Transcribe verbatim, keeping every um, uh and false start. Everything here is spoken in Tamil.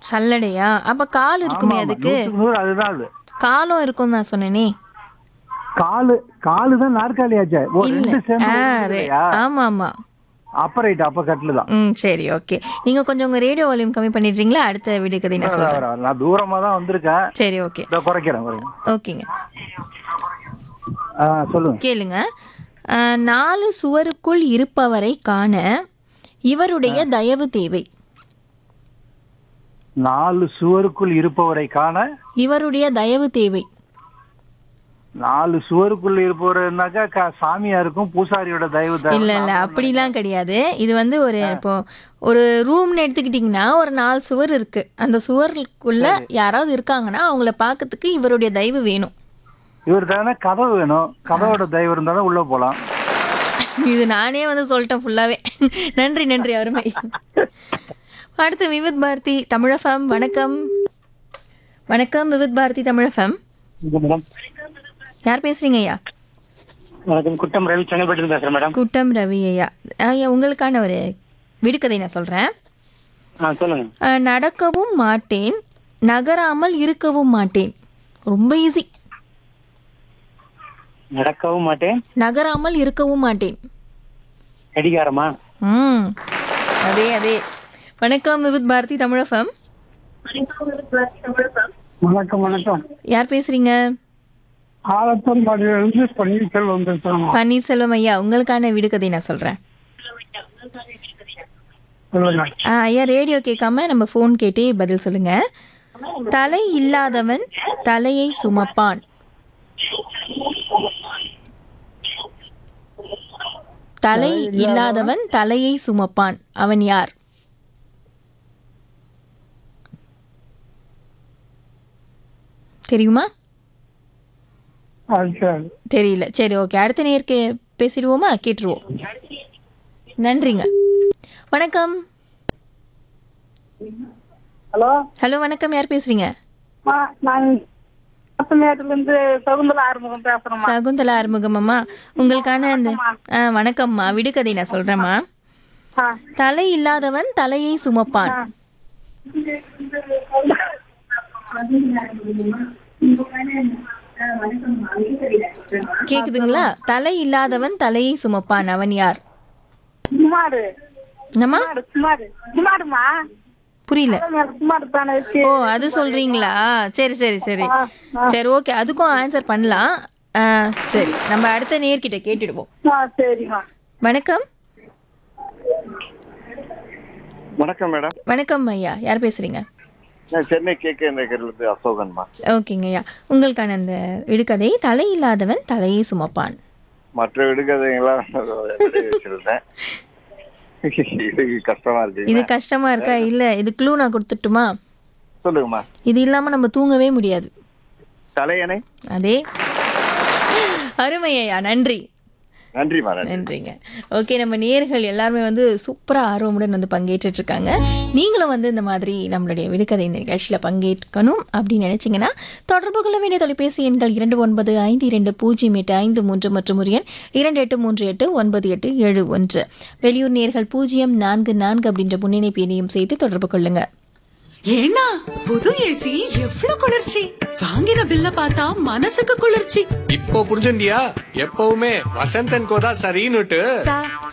சல்லடையா? அப்ப கால் ஆமா இருக்குமே ஆமா அதுக்கு? நூற்றுக்கு நூறு அதுதான் அது. காலும் இருக்கும் தான் சொன்னேனே. காலு காலு தான் நாற்காலி ஆச்சே. ஓ இல்ல. ரெண்டு சேர்ந்து ஆ, ஒரு ரெ- இல்லையா? ஆமா ஆமா. அப்ப ரைட் அப்ப கட்டில் தான். ம் சரி, ஓகே. நீங்க கொஞ்சம் உங்க ரேடியோ வால்யூம் கம்மி பண்ணிடுறீங்களா? அடுத்த விடுகதை நான் வர, சொல்றேன். வர. நான் தூரமா தான் வந்திருக்கேன். சரி, ஓகே. இதோ குறைக்கிறேன் குறைக்கிறேன். ஓகேங்க. ஆ சொல்லுங்க. கேளுங்க. ஆ, நாலு சுவருக்குள் இருப்பவரை காண இவருடைய தயவு தேவை. நாலு சுவருக்குள் இருப்பவரை காண இவருடைய தயவு தேவை. நாலு சுவருக்குள் இருப்பவர்னாக்கா க- சாமியா இருக்கும், பூசாரியோட தயவு தேவை. இல்ல இல்ல, அப்படிலாம் கிடையாது. இது வந்து ஒரு இப்போ ஒரு ரூம்னு எடுத்துக்கிட்டிங்கன்னா ஒரு நாலு சுவர் இருக்கு. அந்த சுவருக்குள்ள யாராவது இருக்காங்கன்னா அவங்கள பார்க்கறதுக்கு இவருடைய தயவு வேணும். இவர் தானே கதவு வேணும், கதவோட தயவு இருந்தாலும் உள்ள போலாம். இது நானே வந்து சொல்லிட்டேன் ஃபுல்லாவே. நன்றி நன்றி, அருமை. அடுத்து விவித் பாரதி தமிழஃபம். வணக்கம். வணக்கம் விவித் பாரதி தமிழஃபம். மேடம் யார் பேசுறீங்க ஐயா? வணக்கம், குட்டம் ரவி செங்கல்பட்டு பேசுறேன் மேடம். கூட்டம் ரவி ஐயா. ஐயா, உங்களுக்கான ஒரு விடுகதை நான் சொல்றேன். ஆ சொல்லுங்க. அஹ், நடக்கவும் மாட்டேன், நகராமல் இருக்கவும் மாட்டேன். ரொம்ப ஈஸி. நடக்கவும் மாட்டேன், நகராமல் இருக்கவும் மாட்டேன். கடிகாரமா? ம் அதே அதே. வணக்கம் விவித் பாரதி தமிழஃபம். வணக்கம் வணக்கம். யார் பேசுறீங்க? ஆலத்தூர் மாடியிலிருந்து பன்னீர்செல்வம் பேசுறேன். பன்னீர்செல்வம் ஐயா, உங்களுக்கான விடுகதை நான் சொல்றேன். சொல்லுங்க. ஆ, ஐயா, ரேடியோ கேட்காம நம்ம ஃபோன் கேட்டே பதில் சொல்லுங்க. தலை இல்லாதவன் தலையை சுமப்பான். தலை இல்லாதவன் தலையை சுமப்பான். அவன் யார்? தெரியுமா? அது சரி. தெரியல. சரி, ஓகே. அடுத்த நேருக்கு பேசிடுவோமா? கேட்டுருவோம். நன்றிங்க. வணக்கம். ஹலோ, ஹலோ, வணக்கம். யார் பேசுறீங்க? நான் மேட்டுல இருந்து சகுந்தலா ஆறுமுகம் பேசுறேம்மா. சகுந்தலா ஆறுமுகம் அம்மா, உங்களுக்கான அந்த ஆ, வணக்கம்மா. விடுகதை நான் சொல்றேம்மா. ஆ. தலை இல்லாதவன் தலையை சுமப்பான். கேக்குதுங்களா? தலை இல்லாதவன் தலையை சுமப்பான். அவன் யார்? சுமாடு என்னம்மா? சுமாடு சுமாடு சுமாடுமா? புரியல. சுமாடு தானே வச்சு. ஓ, அது சொல்றீங்களா? சரி சரி சரி சரி, ஓகே. அதுக்கும் ஆன்சர் பண்ணலாம். ஆ, சரி, நம்ம அடுத்த நேர்கிட்ட கேட்டுடுவோம். ஆ சரிம்மா. வணக்கம். வணக்கம் மேடம். வணக்கம் ஐயா. யார் பேசுறீங்க? நான் சென்னை கே கே நகர்லேருந்து அசோகன்மா. ஓகேங்க ஐயா, உங்களுக்கான அந்த விடுகதை தலை இல்லாதவன் தலையை சுமப்பான். மற்ற விடுகதைகள்லாம் எழுதி வச்சிருந்தேன். இது கஷ்டமா இருக்கு. இது கஷ்டமா இருக்கா? இல்ல, இது க்ளூ நான் கொடுத்துட்டுமா? சொல்லுங்கம்மா. இது இல்லாம நம்ம தூங்கவே முடியாது. தலையணை. அதே. அருமை ஐயா, நன்றி. நன்றிம்மா. நன்றி. நன்றிங்க. ஓகே, நம்ம நேயர்கள் எல்லாருமே வந்து சூப்பரா ஆர்வமுடன் வந்து பங்கேற்றுட்டு இருக்காங்க. நீங்களும் வந்து இந்த மாதிரி நம்மளுடைய விடுகதை இந்த நிகழ்ச்சியில பங்கேற்கணும் அப்படின்னு நினைச்சீங்கன்னா தொடர்பு கொள்ள வேண்டிய தொலைபேசி எண்கள் இரண்டு ஒன்பது ஐந்து இரண்டு பூஜ்ஜியம் எட்டு ஐந்து மூன்று மற்றும் ஒரு எண் இரண்டு எட்டு மூன்று எட்டு ஒன்பது எட்டு ஏழு ஒன்று. வெளியூர் நேயர்கள் பூஜ்ஜியம் நான்கு நான்கு அப்படின்ற முன்னிணைப்பு எண்ணையும் சேர்த்து தொடர்பு கொள்ளுங்க. ஏன்னா புது ஏசி எவ்வளவு குளிர்ச்சி! வாங்கின பில்ல பார்த்தா மனசுக்கு குளிர்ச்சி. இப்போ புரிஞ்சுண்டியா? எப்பவுமே வசந்தன் கோதா சரின்னுட்டு.